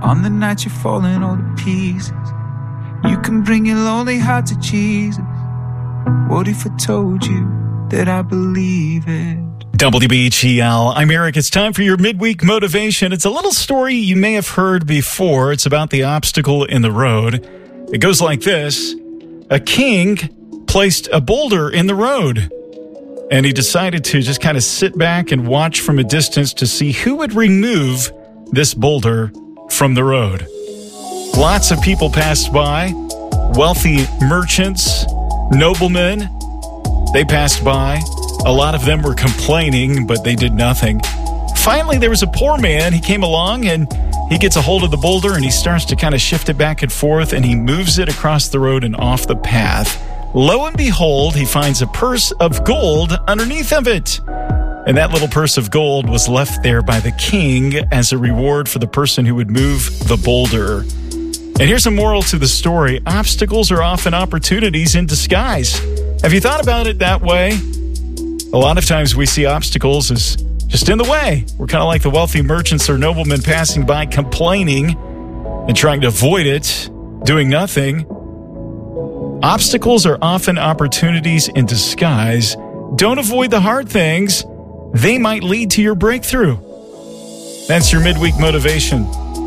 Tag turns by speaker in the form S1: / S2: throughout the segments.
S1: On the night you're falling all to pieces, you can bring your lonely heart to Jesus. What if I told you that I believe it?
S2: WBGL, I'm Eric. It's time for your midweek motivation. It's a little story you may have heard before. It's about the obstacle in the road. It goes like this. A king placed a boulder in the road, and he decided to just kind of sit back and watch from a distance to see who would remove this boulder from the road. Lots of people passed by, wealthy merchants, noblemen. They passed by. A lot of them were complaining, but they did nothing. Finally, there was a poor man. He came along and he gets a hold of the boulder and he starts to kind of shift it back and forth, and he moves it across the road and off the path. Lo and behold, he finds a purse of gold underneath of it. And that little purse of gold was left there by the king as a reward for the person who would move the boulder. And here's a moral to the story. Obstacles are often opportunities in disguise. Have you thought about it that way? A lot of times we see obstacles as just in the way. We're kind of like the wealthy merchants or noblemen passing by complaining and trying to avoid it, doing nothing. Obstacles are often opportunities in disguise. Don't avoid the hard things. They might lead to your breakthrough. That's your midweek motivation.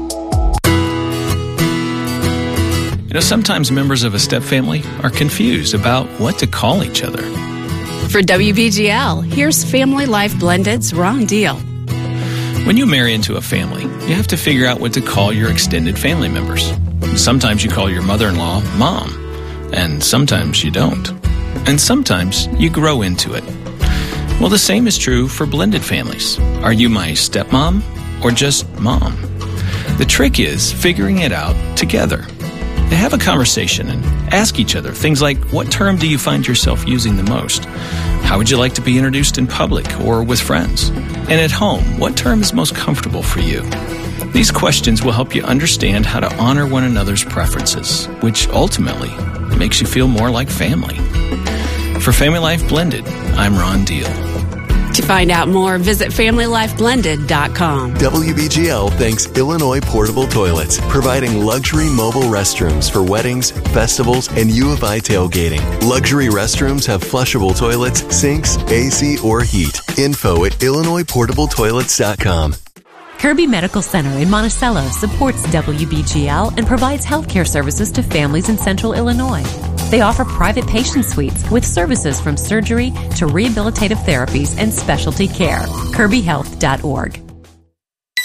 S3: You know, sometimes members of a step family are confused about what to call each other.
S4: For WBGL, here's Family Life Blended's Ron Deal.
S3: When you marry into a family, you have to figure out what to call your extended family members. Sometimes you call your mother-in-law Mom, and sometimes you don't. And sometimes you grow into it. Well, the same is true for blended families. Are you my stepmom or just mom? The trick is figuring it out together. Have a conversation and ask each other things like, what term do you find yourself using the most? How would you like to be introduced in public or with friends? And at home, what term is most comfortable for you? These questions will help you understand how to honor one another's preferences, which ultimately makes you feel more like family. For Family Life Blended, I'm Ron Deal.
S4: To find out more, visit FamilyLifeBlended.com.
S5: WBGL thanks Illinois Portable Toilets, providing luxury mobile restrooms for weddings, festivals, and U of I tailgating. Luxury restrooms have flushable toilets, sinks, AC, or heat. Info at IllinoisPortableToilets.com.
S6: Kirby Medical Center in Monticello supports WBGL and provides healthcare services to families in Central Illinois. They offer private patient suites with services from surgery to rehabilitative therapies and specialty care. KirbyHealth.org.